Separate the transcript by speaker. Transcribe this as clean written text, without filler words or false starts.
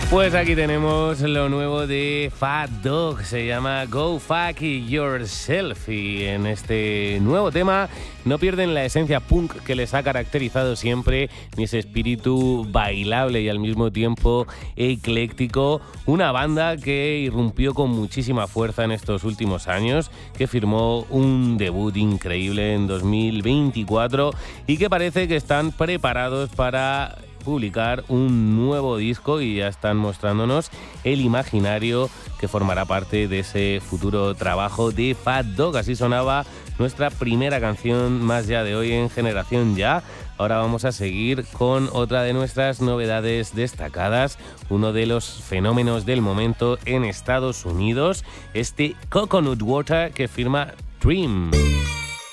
Speaker 1: Pues aquí tenemos lo nuevo de Fat Dog, se llama Go Fuck Yourself, y en este nuevo tema no pierden la esencia punk que les ha caracterizado siempre, ni ese espíritu bailable y al mismo tiempo ecléctico. Una banda que irrumpió con muchísima fuerza en estos últimos años, que firmó un debut increíble en 2024 y que parece que están preparados para publicar un nuevo disco y ya están mostrándonos el imaginario que formará parte de ese futuro trabajo de Fat Dog. Así sonaba nuestra primera canción más ya de hoy en Generación Ya. Ahora vamos a seguir con otra de nuestras novedades destacadas, uno de los fenómenos del momento en Estados Unidos, este Coconut Water que firma Dream.